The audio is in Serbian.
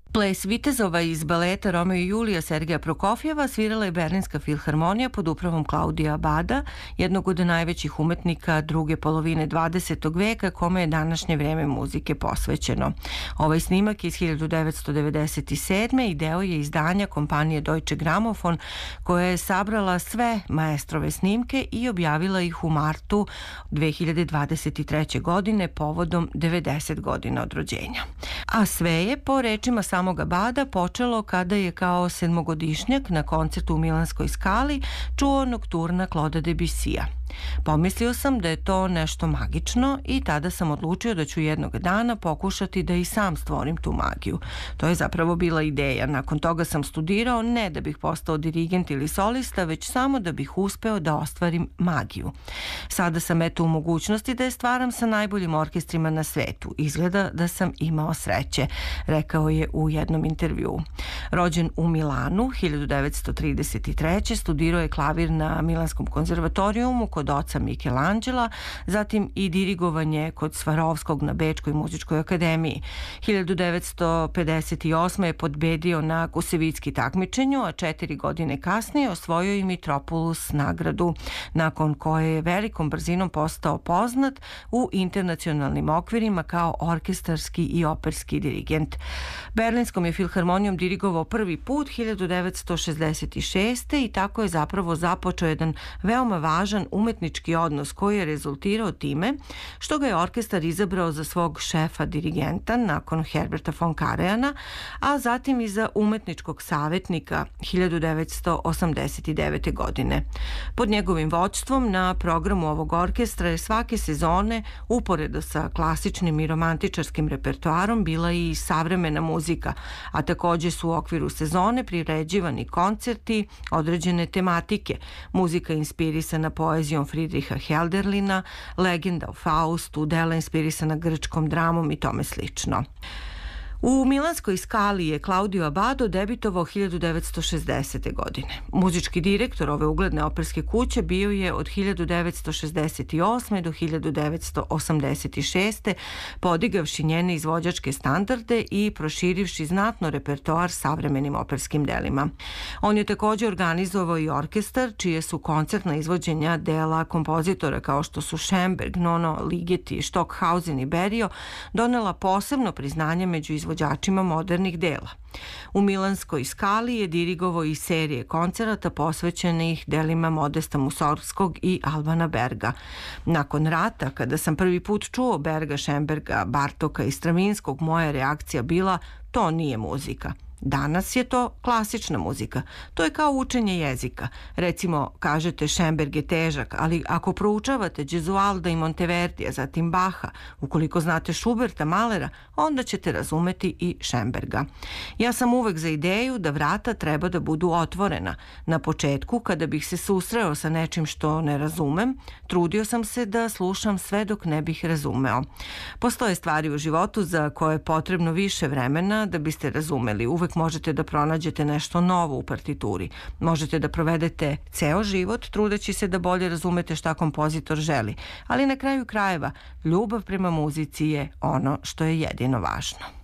Ples vitezova iz baleta Romeo i Julija Sergeja Prokofjeva svirala je Berlinska filharmonija pod upravom Klaudija Abada, jednog od najvećih umetnika druge polovine 20. veka kome je današnje vreme muzike posvećeno. Ovaj snimak iz 1997. i deo je izdanja kompanije Deutsche Grammophon, koja je sabrala sve maestrove snimke i objavila ih u martu 2023. godine povodom 90 godina od rođenja. A sve je, po rečima samog Abada, počelo kada je kao sedmogodišnjak na koncertu u Milanskoj Skali čuo nokturna Claude'a Debussija. Pomislio sam da je to nešto magično i tada sam odlučio da ću jednog dana pokušati da i sam stvorim tu magiju. To je zapravo bila ideja. Nakon toga sam studirao ne da bih postao dirigent ili solista, već samo da bih uspeo da ostvarim magiju. Sada sam eto u mogućnosti da je stvaram sa najboljim orkestrima na svetu. Izgleda da sam imao sreće, rekao je u jednom intervjuu. Rođen u Milanu 1933. studirao je klavir na Milanskom konzervatorijumu kod oca Michelangela, zatim i dirigovanje kod Svarovskog na Bečkoj muzičkoj akademiji. 1958. je podbedio na Kusevitski takmičenju, a 4 godine kasnije osvojio i Mitropoulos nagradu, nakon koje je velikom brzinom postao poznat u internacionalnim okvirima kao orkestarski i operski dirigent. Berlinskom je filharmonijom dirigovao prvi put 1966. i tako je zapravo započeo jedan veoma važan umetnički odnos koji je rezultirao time što ga je orkestar izabrao za svog šefa dirigenta nakon Herberta von Karajanna, a zatim i za umetničkog savjetnika 1989. godine. Pod njegovim vođstvom na programu ovog orkestra je svake sezone, uporedo sa klasičnim i romantičarskim repertoarom, bila i savremena muzika, a takođe su u okviru sezone priređivani koncerti određene tematike, muzika inspirisana poezijom Friedricha Hölderlina, legenda o Faustu, dela inspirisana grčkom dramom i tome slično. U Milanskoj Skali je Claudio Abbado debitovao 1960. godine. Muzički direktor ove ugledne operske kuće bio je od 1968. do 1986. podigavši njene izvođačke standarde i proširivši znatno repertoar savremenim operskim delima. On je takođe organizovao i orkestar, čije su koncertna izvođenja dela kompozitora kao što su Schoenberg, Nono, Ligeti, Stockhausen i Berio donela posebno priznanje među izvođačima modernih dela. U Milanskoj Skali je dirigovao i serije koncerata posvećenih delima Modesta Mussorgskog i Albana Berga. Nakon rata, kada sam prvi put čuo Berga, Schoenberga, Bartoka i Stravinskog, moja reakcija bila: to nije muzika. Danas je to klasična muzika. To je kao učenje jezika. Recimo, kažete Schoenberg je težak, ali ako proučavate Gesualda i Monteverdija, zatim Baha, ukoliko znate Schuberta, Mahlera, onda ćete razumeti i Schoenberga. Ja sam uvek za ideju da vrata treba da budu otvorena. Na početku, kada bih se susreo sa nečim što ne razumem, trudio sam se da slušam sve dok ne bih razumeo. Postoje stvari u životu za koje je potrebno više vremena da biste razumeli. Uvek možete da pronađete nešto novo u partituri. Možete da provedete ceo život trudeći se da bolje razumete šta kompozitor želi, ali na kraju krajeva ljubav prema muzici je ono što je jedino važno.